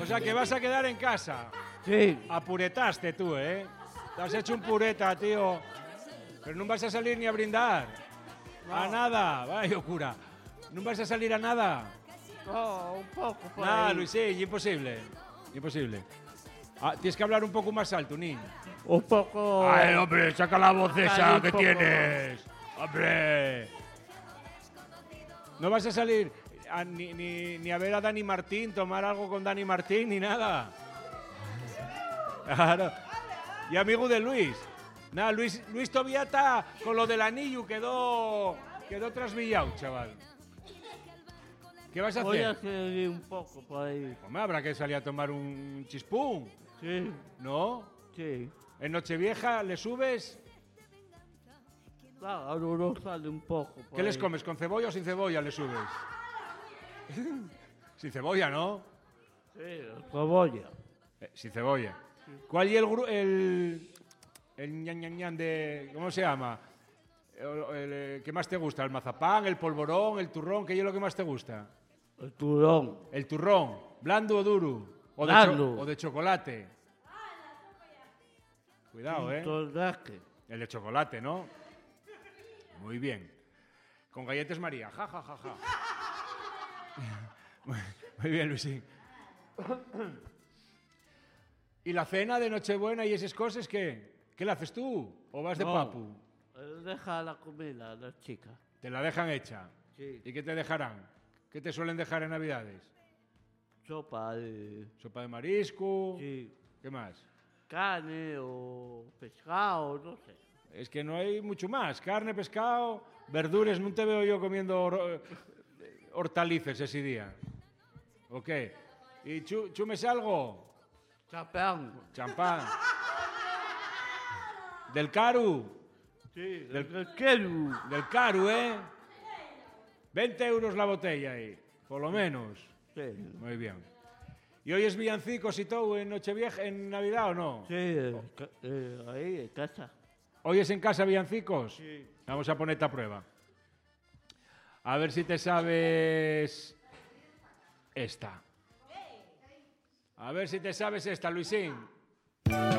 sea, que vas a quedar en casa. Sí. Apuretaste tú, ¿eh? Te has hecho un pureta, tío. Pero no vas a salir ni a brindar. No. A nada. Vaya cura. No vas a salir a nada. No, un poco por Nada, ahí. Luis, sí, imposible. Imposible. Ah, tienes que hablar un poco más alto, niño. Un poco... Ay, hombre, saca la voz esa un que poco. tienes. Hombre. No vas a salir ni a ver a Dani Martín, tomar algo con Dani Martín, ni nada. Claro. Y amigo de Luis. Nada, Luis todavía está con lo del anillo, quedó trasvillado, chaval. ¿Qué vas a Voy a hacer? seguir un poco por ahí. Hombre, habrá que salir a tomar un chispún, Sí, ¿no? sí. En Nochevieja le subes. Claro, uno sale un poco por ¿Qué les ahí. comes? ¿Con cebolla o sin cebolla le subes? Sin cebolla, ¿no? Sí, cebolla. Sin cebolla. ¿Cuál y el ñan ñan ñan de... ¿Cómo se llama? ¿Qué más te gusta? ¿El mazapán, el polvorón, el turrón? ¿Qué es lo que más te gusta? El turrón. El turrón. ¿Blando o duro? Blando. ¿O de chocolate? Cuidado, ¿eh? Tordaque. El de chocolate, ¿no? Muy bien. Con galletas María. Ja, ja, ja, ja. Muy bien, Luisín. ¿Y la cena de Nochebuena y esas cosas qué? ¿Qué la haces tú? ¿O vas de No. papu? Deja la comida a las chicas. ¿Te la dejan hecha? Sí. ¿Y qué te dejarán? ¿Qué te suelen dejar en Navidades? Sopa de... ¿Sopa de marisco? Sí. ¿Qué más? Carne o pescado, no sé. Es que no hay mucho más. Carne, pescado, verduras. No te veo yo comiendo hortalizas ese día. ¿O qué? ¿Y chumes algo? Chapán. Champán. ¿Del Caru? Sí, del Keru. Del Caru, ¿eh? 20 euros la botella ahí, por lo menos. Sí. Muy bien. ¿Y hoy es villancicos y todo en Nochevieja, en Navidad o no? Sí, ahí en casa. ¿Hoy es en casa villancicos? Sí. Vamos a ponerte a prueba. A ver si te sabes esta. A ver si te sabes esta, Luisín.